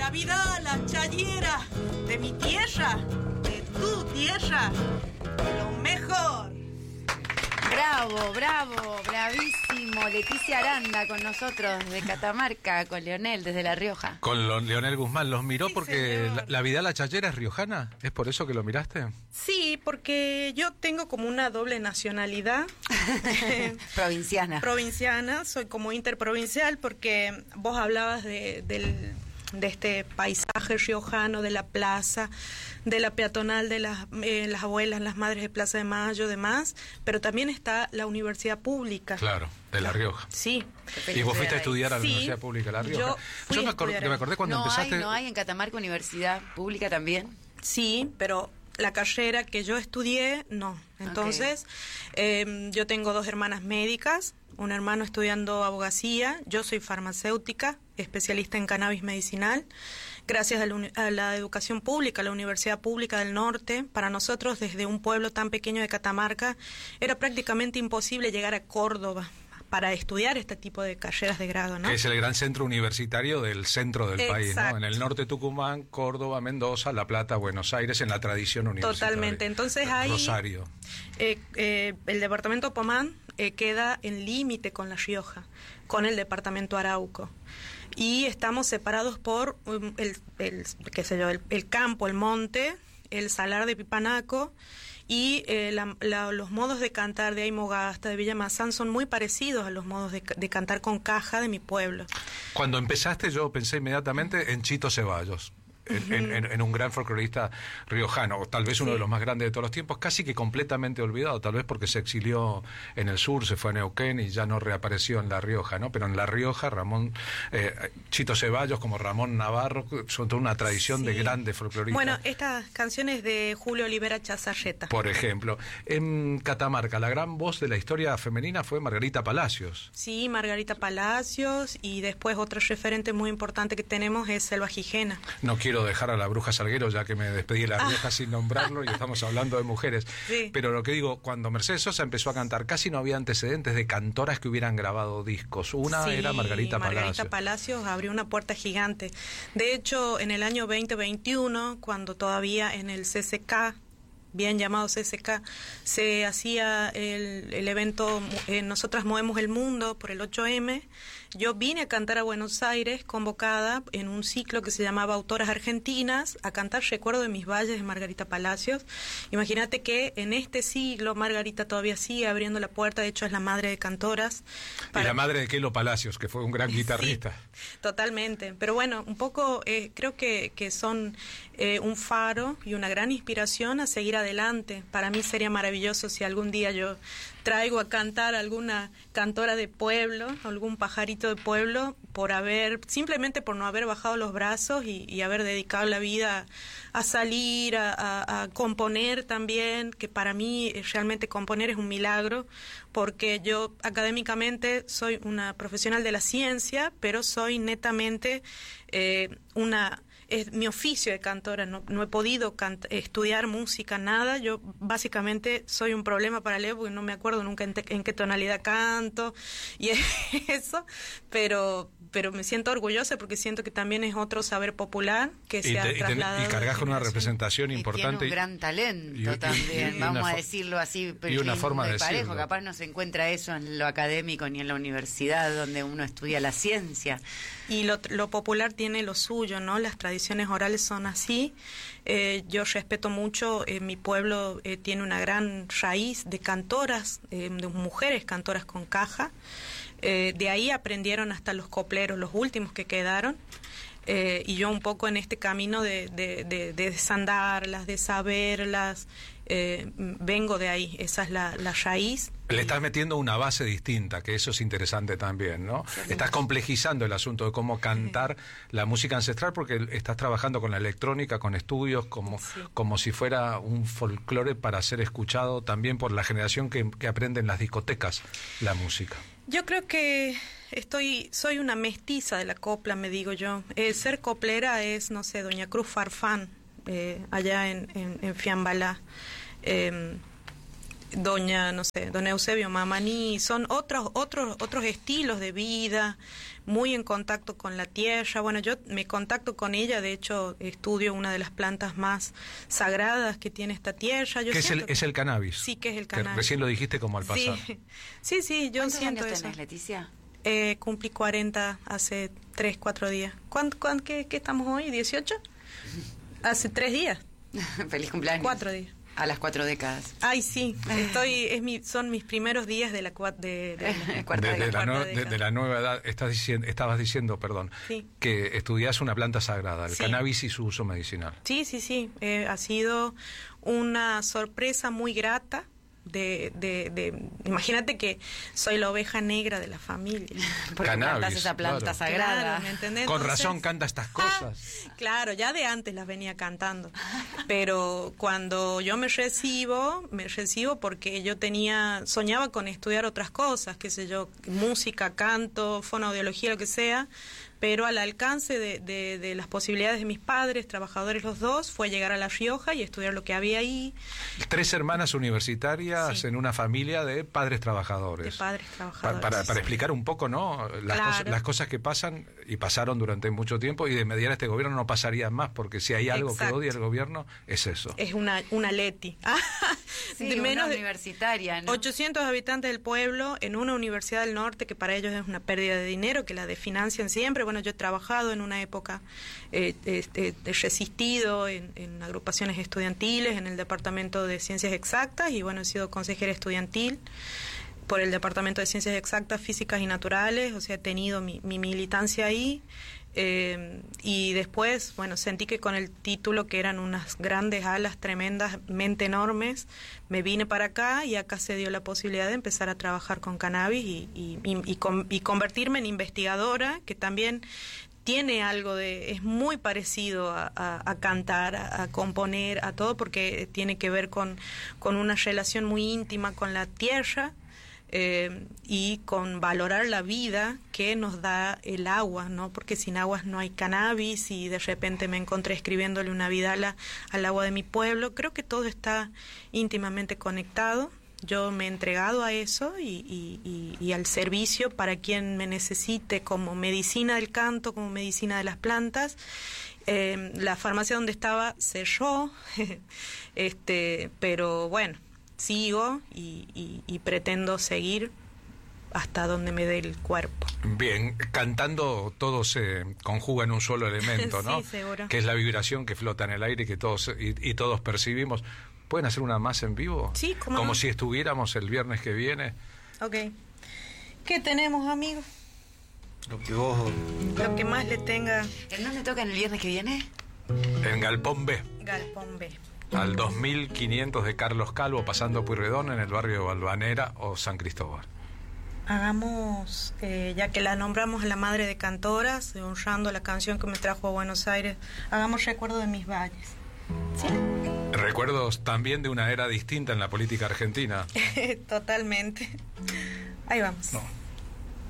la vida, la chayera, de mi tierra, de tu tierra, lo mejor. Bravo, bravo, bravísimo. Leticia Aranda con nosotros de Catamarca, con Leonel desde La Rioja. Con Leonel Guzmán, ¿los miró Sí, porque señor. la Vidal La Chayera es riojana? ¿Es por eso que lo miraste? Sí, porque yo tengo como una doble nacionalidad. Provinciana. Provinciana, soy como interprovincial porque vos hablabas de este paisaje riojano, de la plaza, de la peatonal, de las abuelas, las madres de Plaza de Mayo, demás, pero también está la universidad pública. Claro, de La Rioja. Sí. ¿Y vos fuiste a estudiar a la Sí, Universidad Pública de La Rioja? yo fui a me estudiar acordé cuando No empezaste... no hay en Catamarca universidad pública también. Sí, pero la carrera que yo estudié, no. Entonces, yo tengo 2 hermanas médicas, un hermano estudiando abogacía, yo soy farmacéutica, especialista en cannabis medicinal. Gracias a la educación pública, la Universidad Pública del Norte, para nosotros desde un pueblo tan pequeño de Catamarca, era prácticamente imposible llegar a Córdoba para estudiar este tipo de carreras de grado, ¿no? Que es el gran centro universitario del centro del país, ¿no? En el norte Tucumán, Córdoba, Mendoza, La Plata, Buenos Aires, en la tradición universitaria. Totalmente. Entonces ahí Rosario. El departamento Pomán queda en límite con La Rioja, con el departamento Arauco. Y estamos separados por el campo, el monte, el salar de Pipanaco, y los modos de cantar de Aymogasta, de Villamazán, son muy parecidos a los modos de cantar con caja de mi pueblo. Cuando empezaste yo pensé inmediatamente en Chito Ceballos. En un gran folclorista riojano, o tal vez uno de los más grandes de todos los tiempos, casi que completamente olvidado, tal vez porque se exilió en el sur, se fue a Neuquén y ya no reapareció en La Rioja, ¿no? Pero en La Rioja, Chito Ceballos como Ramón Navarro, son toda una tradición de grandes folcloristas. Bueno, estas canciones de Julio Olivera Chazarreta. Por ejemplo, en Catamarca, la gran voz de la historia femenina fue Margarita Palacios. Sí, Margarita Palacios, y después otro referente muy importante que tenemos es Selva Gijena. No quiero dejar a la Bruja Salguero, ya que me despedí de La Rioja sin nombrarlo y estamos hablando de mujeres. Sí. Pero lo que digo, cuando Mercedes Sosa empezó a cantar, casi no había antecedentes de cantoras que hubieran grabado discos. Una era Margarita Palacios abrió una puerta gigante. De hecho, en el año 2021, cuando todavía en el CCK, bien llamado CCK, se hacía el evento Nosotras Movemos el Mundo por el 8M, yo vine a cantar a Buenos Aires, convocada en un ciclo que se llamaba Autoras Argentinas, a cantar Recuerdo de mis valles de Margarita Palacios. Imagínate que en este siglo Margarita todavía sigue abriendo la puerta, de hecho es la madre de cantoras. Y la madre de Kelo Palacios, que fue un gran guitarrista. Sí, totalmente, pero bueno, un poco creo que son un faro y una gran inspiración a seguir adelante. Para mí sería maravilloso si algún día yo traigo a cantar alguna cantora de pueblo, algún pajarito de pueblo, simplemente por no haber bajado los brazos y haber dedicado la vida a salir, a componer también, que para mí realmente componer es un milagro, porque yo académicamente soy una profesional de la ciencia, pero soy netamente es mi oficio de cantora, no he podido estudiar música, nada. Yo básicamente soy un problema para leer porque no me acuerdo nunca en qué tonalidad canto y eso, pero me siento orgullosa porque siento que también es otro saber popular que se ha trasladado. Y cargas con una representación importante. Tiene un gran talento también, vamos a decirlo así, y una forma de parejo, decirlo. capaz no se encuentra eso en lo académico ni en la universidad donde uno estudia la ciencia. Y lo popular tiene lo suyo, ¿no? Las tradiciones orales son así. Yo respeto mucho, mi pueblo tiene una gran raíz de cantoras, de mujeres cantoras con caja. De ahí aprendieron hasta los copleros, los últimos que quedaron. Y yo un poco en este camino de desandarlas, de saberlas, vengo de ahí, esa es la raíz. Le estás metiendo una base distinta, que eso es interesante también, ¿no? Estás complejizando el asunto de cómo cantar la música ancestral, porque estás trabajando con la electrónica, con estudios, como si fuera un folclore para ser escuchado también por la generación que aprende en las discotecas la música. Yo creo que soy una mestiza de la copla, me digo yo. Ser coplera es, no sé, Doña Cruz Farfán, allá en Fiambalá. don Eusebio Mamani, son otros estilos de vida, muy en contacto con la tierra. Bueno, yo me contacto con ella, de hecho estudio una de las plantas más sagradas que tiene esta tierra. Yo es el cannabis. Sí, que es el cannabis. Recién lo dijiste como al pasar. Sí, yo siento años eso. ¿Tenés, Leticia? Cumplí 40 hace 3-4 días. ¿Qué estamos hoy? ¿18? Hace 3 días. Feliz cumpleaños. 4 días. A las 4 décadas. Ay, sí, son mis primeros días de la cuarta década. De la nueva edad. Estabas diciendo, sí, que estudias una planta sagrada, el cannabis y su uso medicinal. Sí. Ha sido una sorpresa muy grata. Imagínate que soy la oveja negra de la familia. Porque cantas esa planta sagrada. Claro, ¿me entendés? Con razón canta estas cosas. Claro, ya de antes las venía cantando. Pero cuando yo me recibo porque yo soñaba con estudiar otras cosas, qué sé yo, música, canto, fonoaudiología, lo que sea. Pero al alcance de las posibilidades de mis padres, trabajadores los dos, fue llegar a La Rioja y estudiar lo que había ahí. 3 hermanas universitarias, sí, en una familia de padres trabajadores. De padres trabajadores. Para explicar un poco, ¿no? Las cosas que pasan y pasaron durante mucho tiempo y de mediar este gobierno no pasarían más, porque si hay algo que odia el gobierno, es eso. Es una Leti. Sí, de menos universitaria, ¿no? 800 habitantes del pueblo en una universidad del norte que para ellos es una pérdida de dinero, que la desfinancian siempre. Bueno, yo he trabajado en una época, he resistido en agrupaciones estudiantiles, en el Departamento de Ciencias Exactas, y bueno, he sido consejera estudiantil por el Departamento de Ciencias Exactas, Físicas y Naturales, o sea, he tenido mi militancia ahí. Y después, bueno, sentí que con el título, que eran unas grandes alas tremendamente enormes, me vine para acá y acá se dio la posibilidad de empezar a trabajar con cannabis y convertirme en investigadora, que también tiene algo es muy parecido a cantar, a componer, a todo, porque tiene que ver con una relación muy íntima con la tierra. Y con valorar la vida que nos da el agua, ¿no? Porque sin aguas no hay cannabis, y de repente me encontré escribiéndole una vida al agua de mi pueblo. Creo que todo está íntimamente conectado. Yo me he entregado a eso y al servicio para quien me necesite, como medicina del canto, como medicina de las plantas. La farmacia donde estaba cerró, pero bueno, sigo y pretendo seguir hasta donde me dé el cuerpo. Bien, cantando todo se conjuga en un solo elemento, ¿no? Sí, seguro. Que es la vibración que flota en el aire y que todos percibimos. ¿Pueden hacer una más en vivo? Sí, ¿cómo como no? Si estuviéramos el viernes que viene. Ok. ¿Qué tenemos, amigos? Lo que más le tenga. ¿En dónde tocan el viernes que viene? En Galpón B. Galpón B. Al 2500 de Carlos Calvo, pasando Pueyrredón, en el barrio de Balvanera o San Cristóbal. Hagamos, ya que la nombramos a la madre de cantoras, honrando la canción que me trajo a Buenos Aires, hagamos Recuerdo de mis valles. ¿Sí? Recuerdos también de una era distinta en la política argentina. Totalmente. Ahí vamos. No.